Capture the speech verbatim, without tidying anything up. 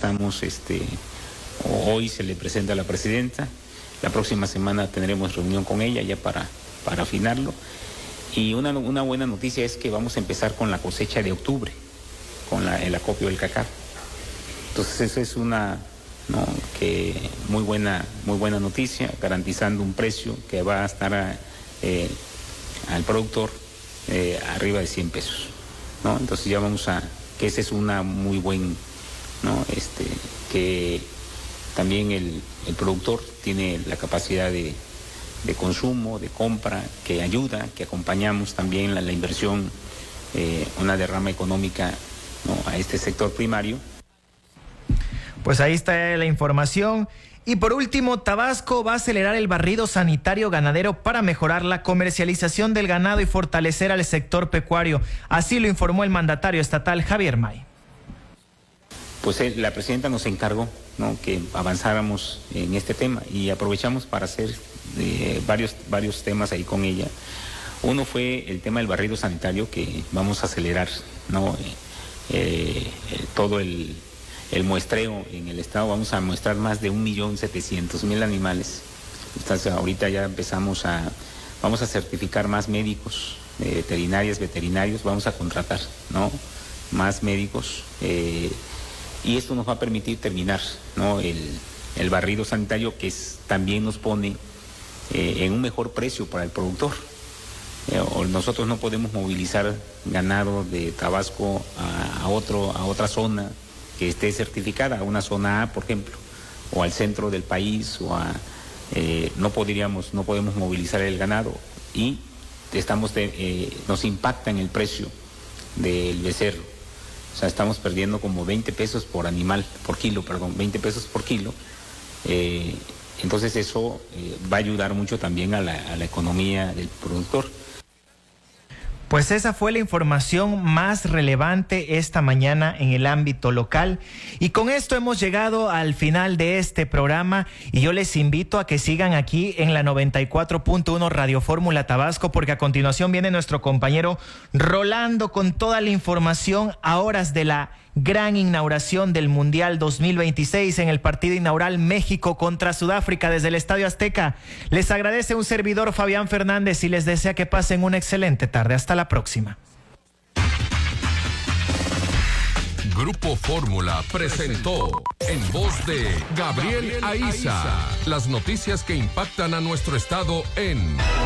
estamos, este, hoy se le presenta a la presidenta, la próxima semana tendremos reunión con ella ya para, para afinarlo. Y una, una buena noticia es que vamos a empezar con la cosecha de octubre, con la, el acopio del cacao. Entonces eso es una, ¿no?, que muy buena, muy buena noticia, garantizando un precio que va a estar eh, al productor eh, arriba de cien pesos, ¿no? Entonces ya vamos a, que ese es una muy buen, ¿no?, este, que también el, el productor tiene la capacidad de de consumo, de compra, que ayuda, que acompañamos también la, la inversión, eh, una derrama económica, ¿no?, a este sector primario. Pues ahí está la información. Y por último, Tabasco va a acelerar el barrido sanitario ganadero para mejorar la comercialización del ganado y fortalecer al sector pecuario. Así lo informó el mandatario estatal Javier May. Pues eh, la presidenta nos encargó, ¿no?, que avanzáramos en este tema y aprovechamos para hacer eh, varios, varios temas ahí con ella. Uno fue el tema del barrido sanitario, que vamos a acelerar, ¿no?, eh, eh, todo el, el muestreo en el estado. Vamos a muestrar más de un millón setecientos mil animales. Entonces, ahorita ya empezamos a, vamos a certificar más médicos, eh, veterinarias, veterinarios, vamos a contratar, ¿no?, más médicos. Eh, Y esto nos va a permitir terminar, ¿no?, el, el barrido sanitario, que es, también nos pone eh, en un mejor precio para el productor. Eh, o nosotros no podemos movilizar ganado de Tabasco a, a, otro, a otra zona que esté certificada, a una zona A, por ejemplo, o al centro del país, o a, eh, no podríamos, no podemos movilizar el ganado y estamos de, eh, nos impacta en el precio del becerro. O sea, estamos perdiendo como veinte pesos por animal, por kilo, perdón, veinte pesos por kilo. Eh, entonces eso eh, va a ayudar mucho también a la, a la economía del productor. Pues esa fue la información más relevante esta mañana en el ámbito local. Y con esto hemos llegado al final de este programa y yo les invito a que sigan aquí en la noventa y cuatro punto uno Radio Fórmula Tabasco, porque a continuación viene nuestro compañero Rolando con toda la información a horas de la gran inauguración del Mundial dos mil veintiséis en el partido inaugural México contra Sudáfrica desde el Estadio Azteca. Les agradece un servidor, Fabián Fernández, y les desea que pasen una excelente tarde. Hasta la próxima. Grupo Fórmula presentó en voz de Gabriel Aiza las noticias que impactan a nuestro estado en